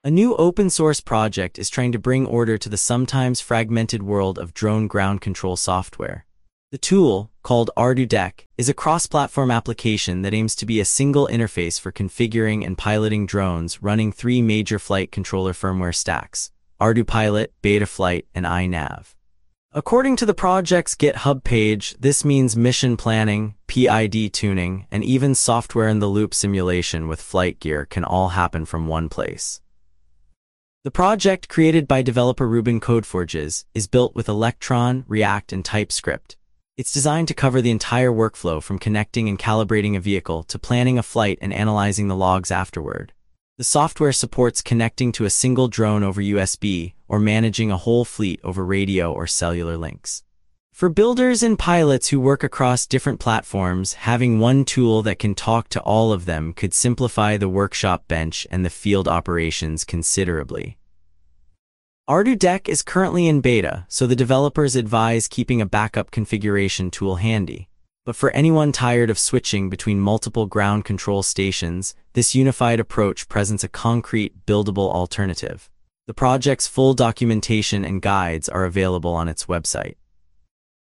A new open-source project is trying to bring order to the sometimes fragmented world of drone ground control software. The tool, called ArduDeck, is a cross-platform application that aims to be a single interface for configuring and piloting drones running three major flight controller firmware stacks: ArduPilot, Betaflight, and iNav. According to the project's GitHub page, this means mission planning, PID tuning, and even software-in-the-loop simulation with flight gear can all happen from one place. The project, created by developer Ruben Codeforges, is built with Electron, React, and TypeScript. It's designed to cover the entire workflow from connecting and calibrating a vehicle to planning a flight and analyzing the logs afterward. The software supports connecting to a single drone over USB or managing a whole fleet over radio or cellular links. For builders and pilots who work across different platforms, having one tool that can talk to all of them could simplify the workshop bench and the field operations considerably. ArduDeck is currently in beta, so the developers advise keeping a backup configuration tool handy. But for anyone tired of switching between multiple ground control stations, this unified approach presents a concrete, buildable alternative. The project's full documentation and guides are available on its website.